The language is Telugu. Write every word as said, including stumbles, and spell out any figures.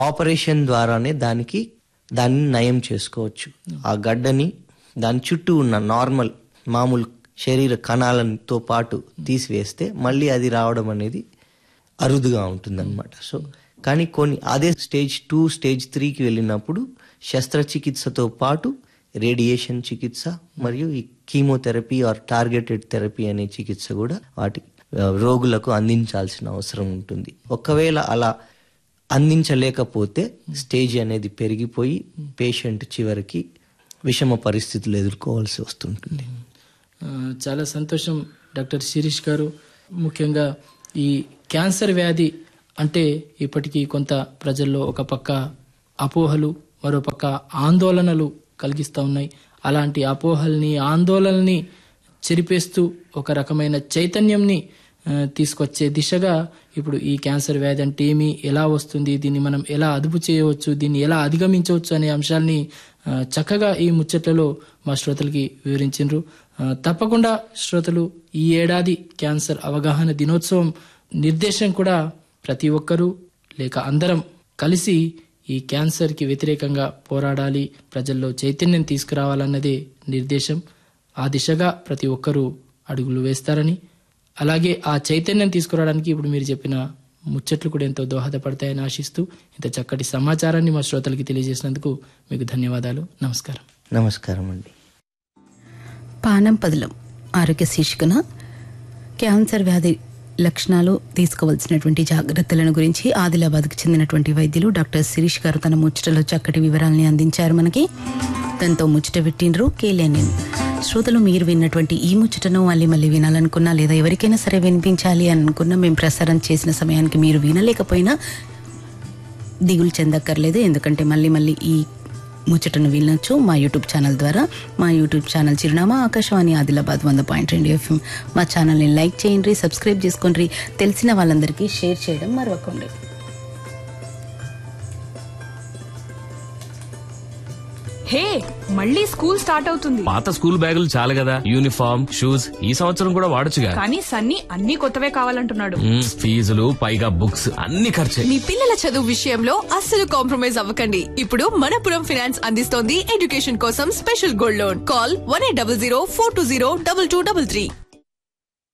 ఆపరేషన్ ద్వారానే దానికి దాన్ని నయం చేసుకోవచ్చు. ఆ గడ్డని దాని చుట్టూ ఉన్న నార్మల్ మామూలు శరీర కణాలతో పాటు తీసివేస్తే మళ్ళీ అది రావడం అనేది అరుదుగా ఉంటుందన్నమాట. సో కానీ కొన్ని అదే స్టేజ్ టూ స్టేజ్ త్రీకి వెళ్ళినప్పుడు శస్త్రచికిత్సతో పాటు రేడియేషన్ చికిత్స మరియు ఈ కీమోథెరపీ ఆర్ టార్గెటెడ్ థెరపీ అనే చికిత్స కూడా వాటి రోగులకు అందించాల్సిన అవసరం ఉంటుంది. ఒకవేళ అలా అందించలేకపోతే స్టేజ్ అనేది పెరిగిపోయి పేషెంట్ చివరికి విషమ పరిస్థితులు ఎదుర్కోవాల్సి వస్తుంటుంది. చాలా సంతోషం డాక్టర్ శిరీష్ గారు. ముఖ్యంగా ఈ క్యాన్సర్ వ్యాధి అంటే ఇప్పటికీ కొంత ప్రజల్లో ఒక పక్క అపోహలు, మరో పక్క ఆందోళనలు కలిగిస్తూ ఉన్నాయి. అలాంటి అపోహల్ని, ఆందోళనల్ని చెరిపేస్తూ ఒక రకమైన చైతన్యంని తీసుకొచ్చే దిశగా ఇప్పుడు ఈ క్యాన్సర్ వ్యాధి అంటే ఏమి, ఎలా వస్తుంది, దీన్ని మనం ఎలా అదుపు చేయవచ్చు, దీన్ని ఎలా అధిగమించవచ్చు అనే అంశాలని చక్కగా ఈ ముచ్చట్లలో మా శ్రోతలకి వివరించారు. తప్పకుండా శ్రోతలు ఈ ఏడాది క్యాన్సర్ అవగాహన దినోత్సవం నిర్దేశం కూడా ప్రతి ఒక్కరూ లేక అందరం కలిసి ఈ క్యాన్సర్కి వ్యతిరేకంగా పోరాడాలి, ప్రజల్లో చైతన్యం తీసుకురావాలన్నదే నిర్దేశం. ఆ దిశగా ప్రతి ఒక్కరూ అడుగులు వేస్తారని, అలాగే ఆ చైతన్యం తీసుకురావడానికి ఇప్పుడు మీరు చెప్పిన ముచ్చట్లు కూడా ఎంతో దోహదపడతాయని ఆశిస్తూ ఇంత చక్కటి సమాచారాన్ని మా శ్రోతలకి తెలియజేసినందుకు మీకు ధన్యవాదాలు. నమస్కారం. నమస్కారం అండి. పానం పదిలం ఆరోగ్య శీర్షికన క్యాన్సర్ వ్యాధి లక్షణాలు, తీసుకోవాల్సినటువంటి జాగ్రత్తలను గురించి ఆదిలాబాద్కు చెందినటువంటి వైద్యులు డాక్టర్ శిరీష్ గారు తన ముచ్చటలో చక్కటి వివరాలని అందించారు. మనకి తనతో ముచ్చట పెట్టిండ్రు కేలేని శ్రోతలు. మీరు విన్నటువంటి ఈ ముచ్చటను మళ్ళీ మళ్ళీ వినాలనుకున్నా లేదా ఎవరికైనా సరే వినిపించాలి అనుకున్నా, మేము ప్రసారం చేసిన సమయానికి మీరు వినలేకపోయినా దిగులు చెందక్కర్లేదు. ఎందుకంటే మళ్ళీ మళ్ళీ ఈ ముచ్చటను వినొచ్చు మా యూట్యూబ్ ఛానల్ ద్వారా. మా యూట్యూబ్ ఛానల్ చిరునామా ఆకాశవాణి ఆదిలాబాద్ వంద పాయింట్ రెండు ఎఫ్ఎం. మా ఛానల్ని లైక్ చేయండి, సబ్స్క్రైబ్ చేసుకోండి, తెలిసిన వాళ్ళందరికీ షేర్ చేయడం మరవకండి. హే, మళ్ళీ స్కూల్ స్టార్ట్ అవుతుంది. పాత స్కూల్ బ్యాగులు చాలు కదా, యూనిఫామ్, షూస్ ఈ సంవత్సరం కూడా వాడొచ్చుగా. కానీ సన్నీ అన్ని కొత్తవే కావాలంటున్నాడు. ఫీజులు పైగా బుక్స్ అన్ని ఖర్చే. మీ పిల్లల చదువు విషయంలో అస్సలు కాంప్రమైజ్ అవ్వకండి. ఇప్పుడు మనపురం ఫైనాన్స్ అందిస్తోంది ఎడ్యుకేషన్ కోసం special gold loan. Call one eight double zero four two zero double two double three.